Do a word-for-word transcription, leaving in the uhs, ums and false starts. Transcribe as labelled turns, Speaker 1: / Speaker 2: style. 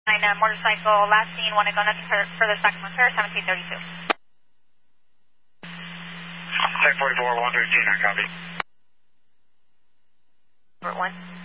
Speaker 1: nine, uh, motorcycle, last seen, want to go nothing further, Sacramento, seventeen thirty-two.
Speaker 2: ten forty-four, one thirteen, I copy.
Speaker 1: One.